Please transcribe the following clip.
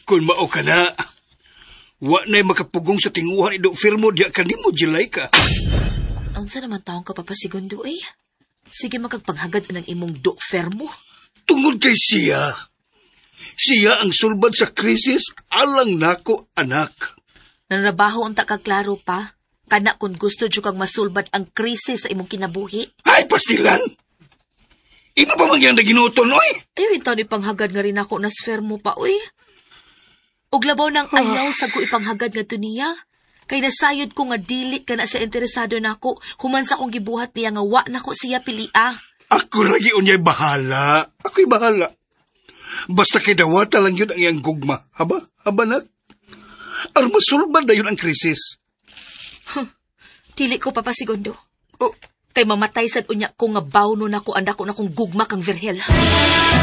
Kung mao ka na, wa na'y makapugong sa tinguhan ni Dok Firmo diya kanimo jilay ka. Unsa naman taong ka papasigundo eh? Sige makagpanghagad ng imong Dok Firmo. Tungod kay siya. Siya ang sulbad sa krisis alang nako anak. Nanrabaho unta ka klaro pa. Kana kung gusto jud kang masulbad ang krisis sa imong kinabuhi. Ay, pastilan! Iba pa man yan na ginuton, oy! Ayaw ito ni panghagad nga rin ako nas Firmo pa, uy. Ug labaw ng ayaw sa ko ipanghagad nga tuniya. Kay nasayod ko nga dili ka na sa interesado nako, human sa kong gibuhat niya nga wa nako siya pilia. Ako lagi unya'y bahala. Ako'y bahala. Basta kay dawata lang yun ang iyang gugma. Haba nak? Aron masulbad na yun ang krisis. Dili ko papasigundo. Oh. Kay mamatay sad unya ko nga bawno nako anda ko na kong gugma kang Virgel.